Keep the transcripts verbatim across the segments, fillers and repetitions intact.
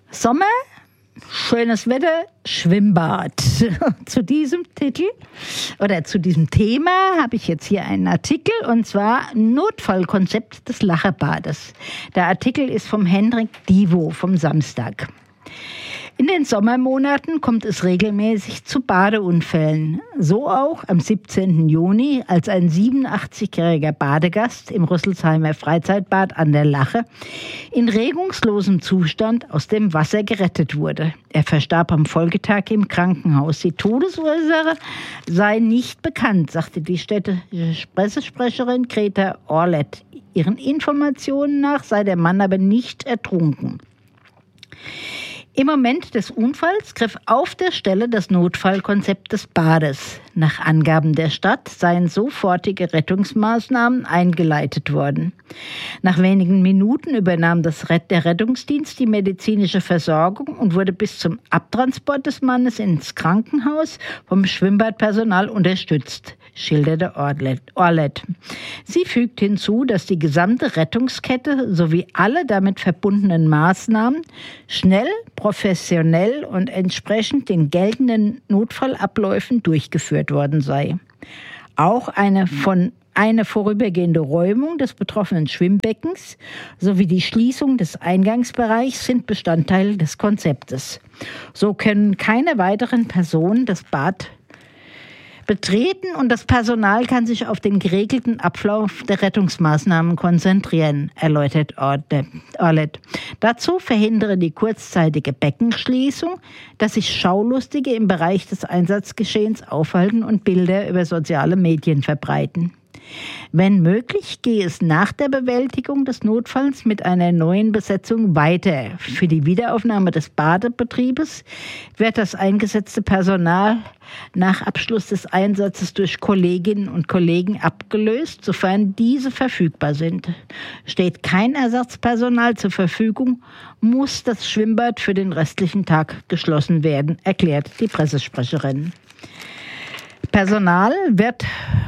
Sommer, schönes Wetter, Schwimmbad. Zu diesem Titel oder zu diesem Thema habe ich jetzt hier einen Artikel, und zwar Notfallkonzept des Lacherbades. Der Artikel ist vom Hendrik Divo vom Samstag. In den Sommermonaten kommt es regelmäßig zu Badeunfällen. So auch am siebzehnten Juni, als ein siebenundachtzigjähriger Badegast im Rüsselsheimer Freizeitbad an der Lache in regungslosem Zustand aus dem Wasser gerettet wurde. Er verstarb am Folgetag im Krankenhaus. Die Todesursache sei nicht bekannt, sagte die städtische Pressesprecherin Greta Orlet. Ihren Informationen nach sei der Mann aber nicht ertrunken. Im Moment des Unfalls griff auf der Stelle das Notfallkonzept des Bades. Nach Angaben der Stadt seien sofortige Rettungsmaßnahmen eingeleitet worden. Nach wenigen Minuten übernahm das Rett- der Rettungsdienst die medizinische Versorgung und wurde bis zum Abtransport des Mannes ins Krankenhaus vom Schwimmbadpersonal unterstützt, schilderte Orlet. Sie fügt hinzu, dass die gesamte Rettungskette sowie alle damit verbundenen Maßnahmen schnell, professionell und entsprechend den geltenden Notfallabläufen durchgeführt worden sei. Auch eine von eine vorübergehende Räumung des betroffenen Schwimmbeckens sowie die Schließung des Eingangsbereichs sind Bestandteil des Konzeptes. So können keine weiteren Personen das Bad betreten und das Personal kann sich auf den geregelten Ablauf der Rettungsmaßnahmen konzentrieren, erläutert Orlet. Dazu verhindere die kurzzeitige Beckenschließung, dass sich Schaulustige im Bereich des Einsatzgeschehens aufhalten und Bilder über soziale Medien verbreiten. Wenn möglich, gehe es nach der Bewältigung des Notfalls mit einer neuen Besetzung weiter. Für die Wiederaufnahme des Badebetriebes wird das eingesetzte Personal nach Abschluss des Einsatzes durch Kolleginnen und Kollegen abgelöst, sofern diese verfügbar sind. Steht kein Ersatzpersonal zur Verfügung, muss das Schwimmbad für den restlichen Tag geschlossen werden, erklärt die Pressesprecherin. Personal wird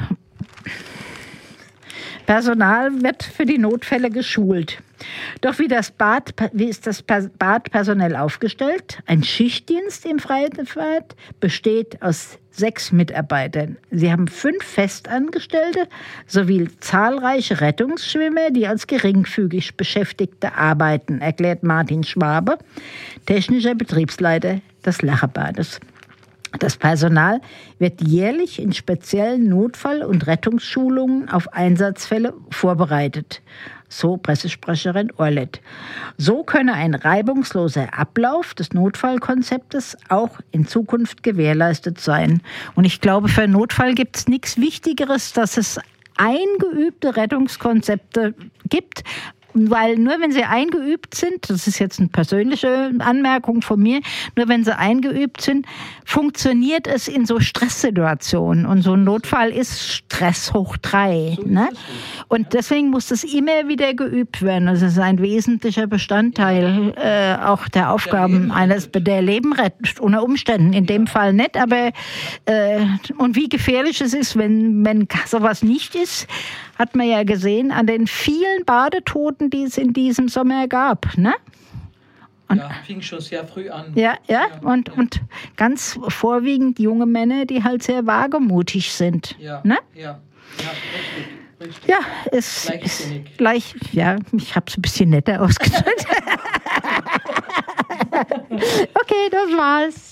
Personal wird für die Notfälle geschult. Doch wie, das Bad, wie ist das Bad personell aufgestellt? Ein Schichtdienst im Freibad besteht aus sechs Mitarbeitern. Sie haben fünf Festangestellte sowie zahlreiche Rettungsschwimmer, die als geringfügig Beschäftigte arbeiten, erklärt Martin Schwabe, technischer Betriebsleiter des Lacherbades. Das Personal wird jährlich in speziellen Notfall- und Rettungsschulungen auf Einsatzfälle vorbereitet, so Pressesprecherin Orlet. So könne ein reibungsloser Ablauf des Notfallkonzeptes auch in Zukunft gewährleistet sein. Und ich glaube, für einen Notfall gibt es nichts Wichtigeres, dass es eingeübte Rettungskonzepte gibt. Weil nur wenn sie eingeübt sind, das ist jetzt eine persönliche Anmerkung von mir, nur wenn sie eingeübt sind, funktioniert es in so Stresssituationen. Und so ein Notfall ist Stress hoch drei. So ne? Und deswegen muss das immer wieder geübt werden. Das ist ein wesentlicher Bestandteil äh, auch der Aufgaben der eines der Leben rettet. Unter Umständen, in dem Fall nicht, aber äh, und wie gefährlich es ist, wenn, wenn sowas nicht ist, hat man ja gesehen an den vielen Badetoten, die es in diesem Sommer gab. Ne? Und, ja, fing schon sehr früh an. Ja, ja, ja, und, ja. und ganz vorwiegend junge Männer, die halt sehr wagemutig sind. Ja, ne? ja, ja, richtig. Richtig. Ja, es ist gleich, ja, ich habe es ein bisschen netter ausgedrückt. Okay, das war's.